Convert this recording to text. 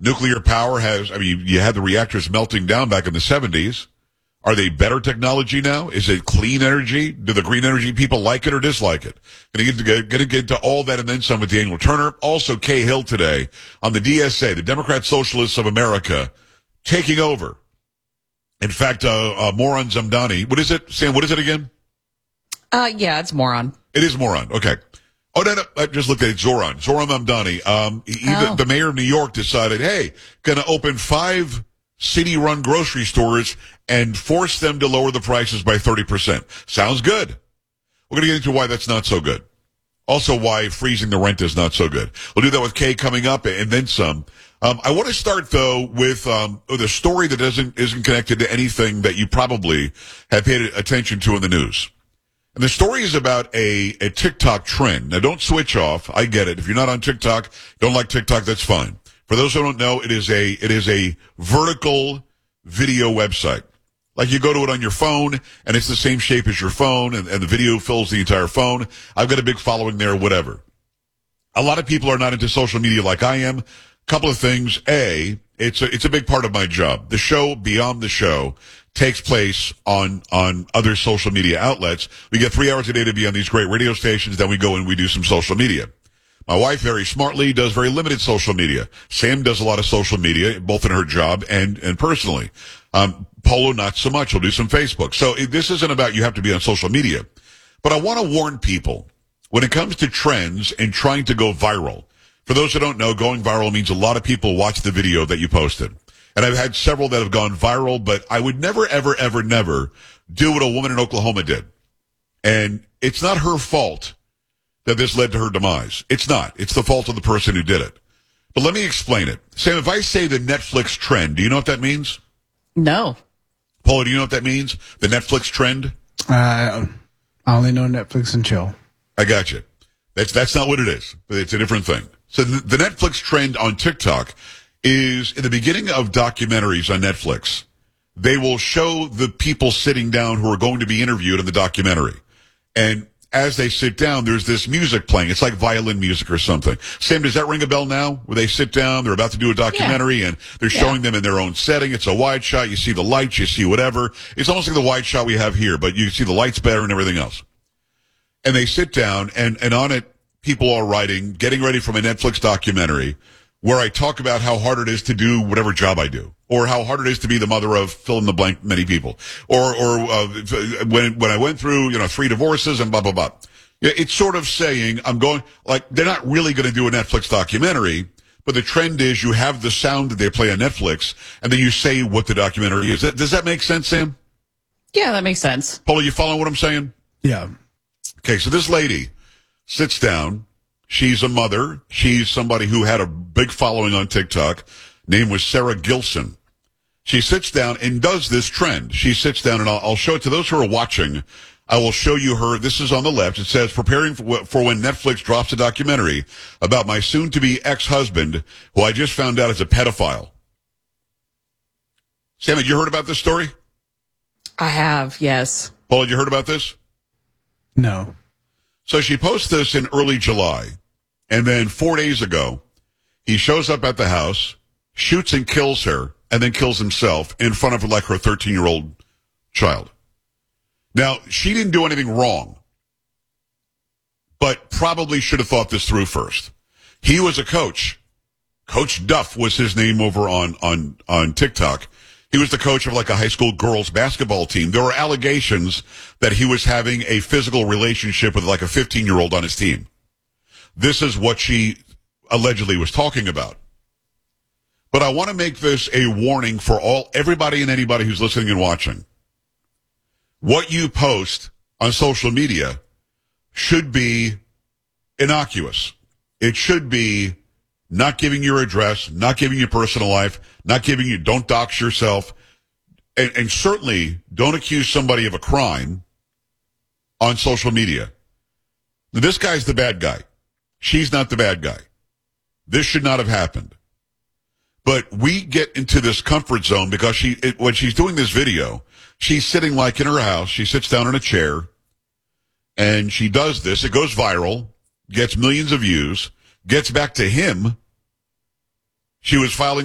Nuclear power you had the reactors melting down back in the 70s. Are they better technology now? Is it clean energy? Do the green energy people like it or dislike it? Going to get into all that and then some with Daniel Turner. Also, Kay Hill today on the DSA, the Democrat Socialists of America, taking over. In fact, Moron Zamdani. What is it, Sam? What is it again? Yeah, it's Moron. It is Moron. Okay. Oh, no, I just looked at it. Zoran Mamdani. The mayor of New York decided, hey, going to open 5 city-run grocery stores and force them to lower the prices by 30%. Sounds good. We're going to get into why that's not so good. Also, why freezing the rent is not so good. We'll do that with Kay coming up and then some. I want to start, though, with a story that isn't connected to anything that you probably have paid attention to in the news. And the story is about a TikTok trend. Now, don't switch off. I get it. If you're not on TikTok, don't like TikTok, that's fine. For those who don't know, it is a vertical video website. Like you go to it on your phone, and it's the same shape as your phone, and the video fills the entire phone. I've got a big following there, whatever. A lot of people are not into social media like I am. Couple of things. A, it's a big part of my job. The show, Beyond the Show, takes place on other social media outlets. We get 3 hours a day to be on these great radio stations. Then we go and we do some social media. My wife, very smartly, does very limited social media. Sam does a lot of social media, both in her job and personally. Polo, not so much. He'll do some Facebook. So this isn't about you have to be on social media. But I want to warn people when it comes to trends and trying to go viral. For those who don't know, going viral means a lot of people watch the video that you posted. And I've had several that have gone viral, but I would never, ever, ever, never do what a woman in Oklahoma did. And it's not her fault that this led to her demise. It's not. It's the fault of the person who did it. But let me explain it. Sam, if I say the Netflix trend, do you know what that means? No. Paula, do you know what that means? The Netflix trend? I only know Netflix and chill. I got you. That's not what it is, but it's a different thing. So the Netflix trend on TikTok is in the beginning of documentaries on Netflix. They will show the people sitting down who are going to be interviewed in the documentary. And as they sit down, there's this music playing. It's like violin music or something. Sam, does that ring a bell now? Where they sit down, they're about to do a documentary, and they're showing them in their own setting. It's a wide shot. You see the lights, you see whatever. It's almost like the wide shot we have here, but you see the lights better and everything else. And they sit down, and on it, people are writing, getting ready from a Netflix documentary where I talk about how hard it is to do whatever job I do, or how hard it is to be the mother of fill in the blank many people, or when I went through 3 divorces and blah blah blah. It's sort of saying I'm going like they're not really going to do a Netflix documentary, but the trend is you have the sound that they play on Netflix, and then you say what the documentary is. Does that make sense, Sam? Yeah, that makes sense. Paul, you following what I'm saying? Yeah. Okay, so this lady sits down. She's a mother. She's somebody who had a big following on TikTok. Name was Sarah Gilson. She sits down and does this trend. She sits down, and I'll show it to those who are watching. I will show you her. This is on the left. It says, preparing for when Netflix drops a documentary about my soon-to-be ex-husband, who I just found out is a pedophile. Sam, had you heard about this story? I have, yes. Paul, had you heard about this? No. So she posts this in early July, and then 4 days ago, he shows up at the house, shoots and kills her, and then kills himself in front of like her 13-year-old child. Now, she didn't do anything wrong, but probably should have thought this through first. He was a coach. Coach Duff was his name over on TikTok. He was the coach of like a high school girls basketball team. There were allegations that he was having a physical relationship with like a 15-year-old on his team. This is what she allegedly was talking about. But I want to make this a warning for everybody and anybody who's listening and watching. What you post on social media should be innocuous. It should be not giving your address, not giving your personal life, don't dox yourself, and certainly don't accuse somebody of a crime on social media. This guy's the bad guy. She's not the bad guy. This should not have happened. But we get into this comfort zone because when she's doing this video, she's sitting like in her house. She sits down in a chair, and she does this. It goes viral, gets millions of views, gets back to him. She was filing